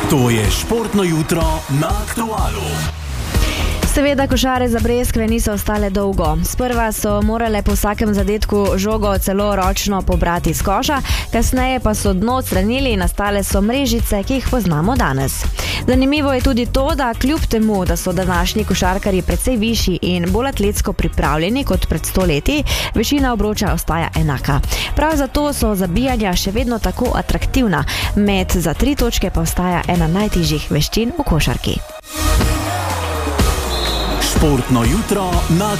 To je športno jutro na Aktualu. Seveda košare za Breskve niso ostale dolgo. Sprva so morale po vsakem zadetku žogo celo ročno pobrati iz koša, kasneje pa so dno odstranili in nastale so mrežice, ki jih poznamo danes. Zanimivo je tudi to, da kljub temu, da so današnji košarkarji precej višji in bolj atletsko pripravljeni kot pred 100 leti, višina obroča ostaja enaka. Prav zato so zabijanja še vedno tako atraktivna. Met za 3 točke pa ostaja ena najtežjih veščin v košarki. Športno jutro na